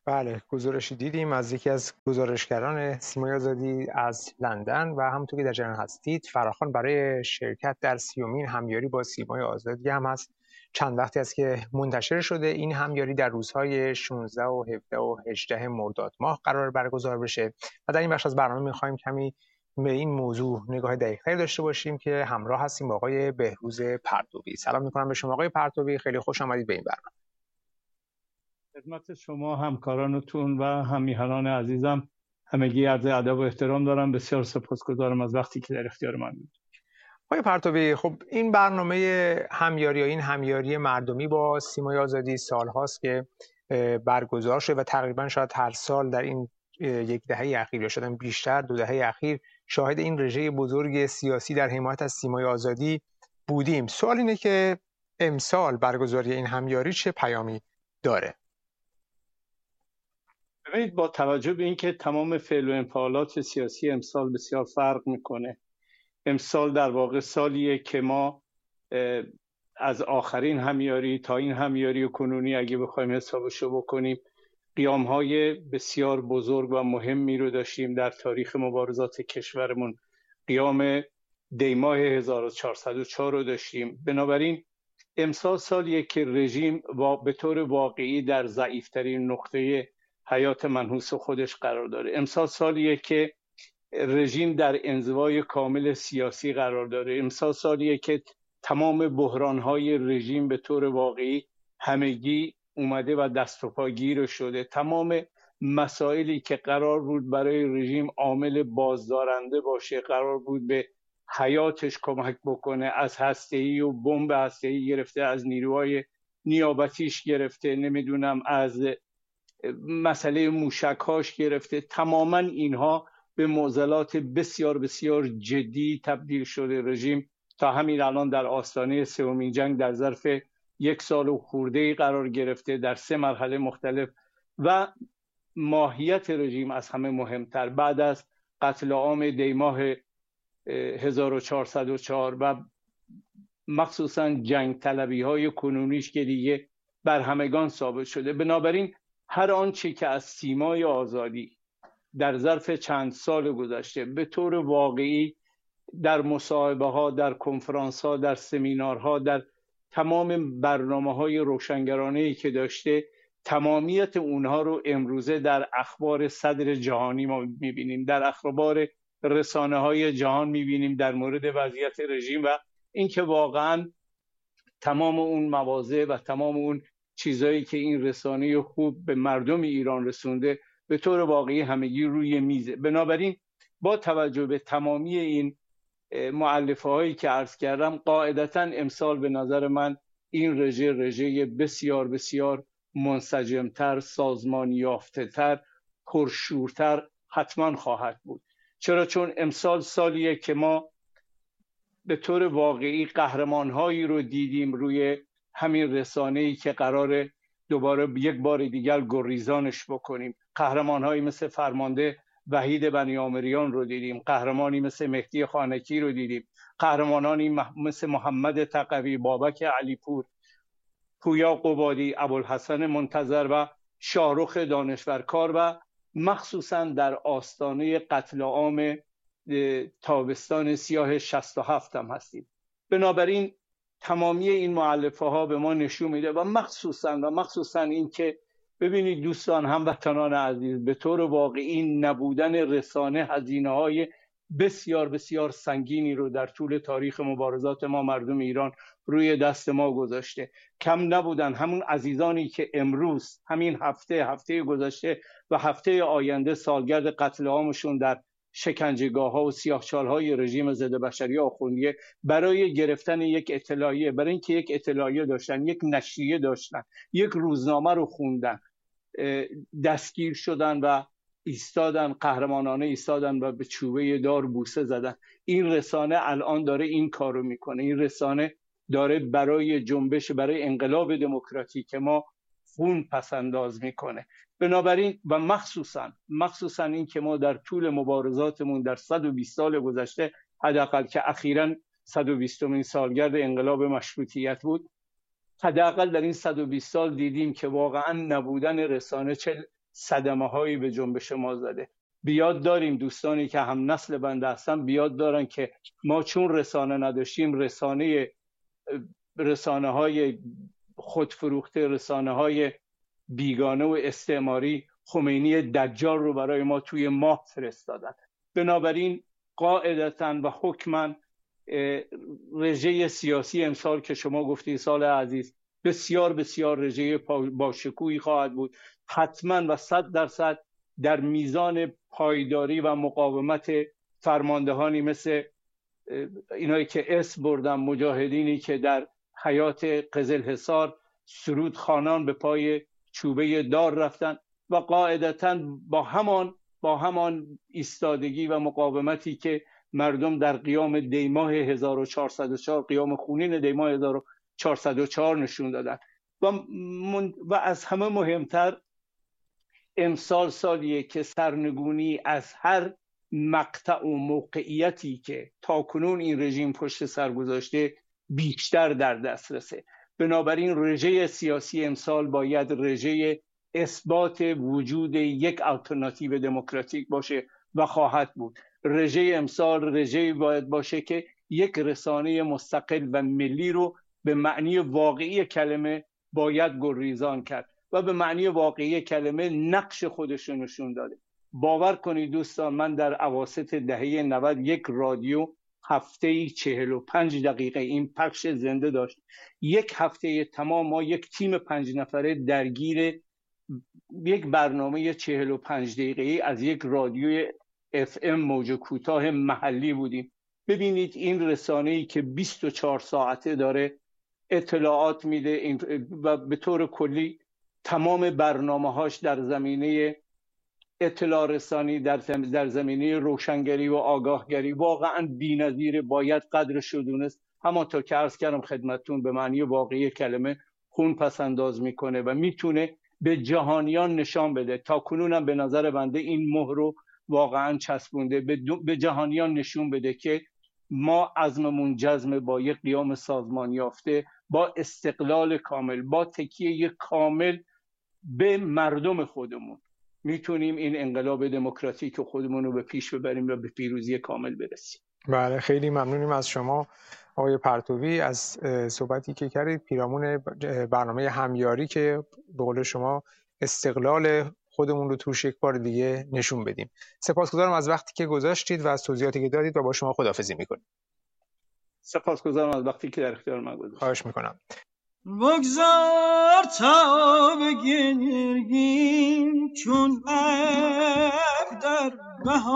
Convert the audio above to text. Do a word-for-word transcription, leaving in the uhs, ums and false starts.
بله، گزارشی دیدیم از یکی از گزارشگران سیمای آزادی از لندن و همونطور که در جریان هستید فراخوان برای شرکت در سیومین همیاری با سیمای آزادی هم هست. چند وقتی است که منتشر شده. این همیاری در روزهای شانزده و هفده و هجده مرداد ماه قرار برگزار بشه و در این بخش از برنامه می‌خوایم کمی به این موضوع نگاه دقیق‌تری داشته باشیم که همراه هستیم با آقای بهروز پرتوی. سلام می‌کنم به شما آقای پرتوی، خیلی خوش آمدید به این برنامه. خدمت شما همکارانتون و همیهنان عزیزم همگی عرض ادب و احترام دارم. بسیار سپاسگزارم از وقتی که در اختیار من بود. آقای پرتوی، خب این برنامه همیاری یا این همیاری مردمی با سیمای آزادی سالهاست که برگزار شده و تقریبا شاید هر سال در این یک دهه اخیر یا شاید بیشتر دو دهه اخیر شاهد این رژه بزرگ سیاسی در حمایت از سیمای آزادی بودیم. سوال اینه که امسال برگزاری این همیاری چه پیامی داره؟ ببینید، با توجه به اینکه تمام فعل و انفعالات سیاسی امسال بسیار فرق میکنه، امسال در واقع سالیه که ما از آخرین همیاری تا این همیاری کنونی اگه بخوایم حسابشو بکنیم قیام‌های بسیار بزرگ و مهمی رو داشتیم در تاریخ مبارزات کشورمون. قیام دیماه هزار و چهارصد و چهار رو داشتیم. بنابراین امسال سالیه که رژیم به طور واقعی در ضعیفترین نقطه حیات منحوس خودش قرار داره. امسال سالیه که رژیم در انزوای کامل سیاسی قرار داره. امسال سالیه که تمام بحران‌های رژیم به طور واقعی همگی اومده و دست و پا گیر شده. تمام مسائلی که قرار بود برای رژیم عامل بازدارنده باشه، قرار بود به حیاتش کمک بکنه، از هسته‌ای و بمب هسته‌ای گرفته، از نیروهای نیابتیش گرفته، نمیدونم از مسئله موشک‌هاش گرفته، تماما اینها به معضلات بسیار بسیار جدی تبدیل شده. رژیم تا همین الان در آستانه سومین جنگ در ظرف یک سال و خورده‌ای قرار گرفته در سه مرحله مختلف و ماهیت رژیم از همه مهمتر بعد از قتل عام دیماه هزار و چهارصد و چهار و مخصوصا جنگ طلبی های کنونیش که دیگه بر همگان ثابت شده. بنابراین هر آنچه که از سیمای آزادی در ظرف چند سال گذشته به طور واقعی در مصاحبه ها، در کنفرانس ها، در سمینارها، در تمام برنامه های روشنگرانه‌ای که داشته، تمامیت اونها رو امروزه در اخبار صدر جهانی ما میبینیم، در اخبار رسانه های جهان میبینیم در مورد وضعیت رژیم و اینکه واقعا تمام اون مواضع و تمام اون چیزایی که این رسانه خوب به مردم ایران رسونده به طور واقعی همگی روی میزه. بنابراین با توجه به تمامی این مؤلفه هایی که عرض کردم، قاعدتا امسال به نظر من این رژه رژه بسیار بسیار منسجمتر، سازمان یافته تر، پرشورتر حتما خواهد بود. چرا؟ چون امسال سالیه که ما به طور واقعی قهرمانهایی رو دیدیم روی همین رسانه‌ای که قراره دوباره یک بار دیگر گریزانش بکنیم. قهرمانهایی مثل فرمانده وحید بنیامریان رو دیدیم، قهرمانی مثل مهدی خانکی رو دیدیم، قهرمانانی مثل محمد تقوی، بابک علیپور، پویا قبادی، ابوالحسن منتظر و شاهرخ دانشورکار و مخصوصا در آستانه قتل عام تابستان سیاه شصت و هفت هم هستیم. بنابراین تمامی این مؤلفه ها به ما نشون میده و مخصوصا و مخصوصا این که ببینید دوستان، هموطنان عزیز، به طور واقعی نبودن رسانه هزینه های بسیار بسیار سنگینی رو در طول تاریخ مبارزات ما مردم ایران روی دست ما گذاشته. کم نبودن همون عزیزانی که امروز همین هفته هفته گذشته و هفته آینده سالگرد قتل عامشون در شکنجهگاه ها و سیاهچال های رژیم ضد بشری آخوندیه برای گرفتن یک اطلاعیه، برای اینکه یک اطلاعیه داشتن، یک نشریه داشتن، یک روزنامه رو خوندن، دستگیر شدن و ایستادن، قهرمانانه ایستادن و به چوبه دار بوسه زدن. این رسانه الان داره این کارو میکنه. این رسانه داره برای جنبش، برای انقلاب دموکراتیک ما خون پسنداز میکنه. بنابراین و مخصوصا مخصوصا این که ما در طول مبارزاتمون در صد و بیست سال گذشته، حداقل که اخیراً صد و بیستمین سالگرد انقلاب مشروطیت بود، حداقل در این صد و بیست سال دیدیم که واقعا نبودن رسانه چه صدمه هایی به جنبش ما زده. بیاد داریم دوستانی که هم نسل بنده هستن بیاد دارن که ما چون رسانه نداشتیم، رسانه رسانه های خودفروخته، رسانه های بیگانه و استعماری خمینی دجال رو برای ما توی ماه فرستادن. بنابراین قاعدتاً و حکماً رژه سیاسی امسال که شما گفتی سال عزیز بسیار بسیار رژه باشکوهی خواهد بود، حتما و صد درصد در میزان پایداری و مقاومت فرماندهانی مثل اینایی که اسم بردم، مجاهدینی که در حیات قزلحصار سرود خانان به پای چوبه دار رفتن و قاعدتاً با همان با همان ایستادگی و مقاومتی که مردم در قیام دیماه هزار و چهارصد و چهار، قیام خونین دیماه هزار و چهارصد و چهار نشون دادن. و, من و از همه مهمتر امسال سالیه که سرنگونی از هر مقطع و موقعیتی که تاکنون این رژیم پشت سر گذاشته بیشتر در دسترسه. بنابراین رژه سیاسی امسال باید رژه اثبات وجود یک آلترناتیو دموکراتیک باشه و خواهد بود. رژه امسال رژه باید باشه که یک رسانه مستقل و ملی رو به معنی واقعی کلمه باید گلریزان کرد و به معنی واقعی کلمه نقش خودش رو نشون داده. باور کنید دوستان، من در اواسط دهه نود یک رادیو هفته‌ای چهل و پنج دقیقه این پخش زنده داشت. یک هفته تمام ما یک تیم پنج نفره درگیر یک برنامه چهل و پنج دقیقه‌ای از یک رادیوی اف ام موج کوتاه محلی بودیم. ببینید این رسانه‌ای که بیست و چهار ساعته داره اطلاعات میده و به طور کلی تمام برنامه‌هاش در زمینه اطلاع رسانی، در در زمینه روشنگری و آگاهگری واقعا بی‌نظیره، باید قدرش رو دونست. همانطور که عرض کردم خدمتتون به معنی واقعی کلمه خون پس انداز میکنه و میتونه به جهانیان نشان بده. تا کنونم به نظر بنده این مهر رو واقعا چسبونده، به, به جهانیان نشون بده که ما عزممون جزم با یک قیام سازمان یافته، با استقلال کامل، با تکیه کامل به مردم خودمون میتونیم این انقلاب دموکراتیک خودمون رو به پیش ببریم و به پیروزی کامل برسیم. بله، خیلی ممنونیم از شما آقای پرتوی از صحبتی که کردید پیرامون برنامه همیاری که به قول شما استقلال خودمون رو توش یک بار دیگه نشون بدیم. سپاسگزارم از وقتی که گذاشتید و از توضیحاتی که دادید و با شما خداحافظی میکنیم. سپاسگزارم از وقتی که در اختیار من گذاشتید. خواهش میکنم. بگذار تا بگرگیم چون ابر در بهار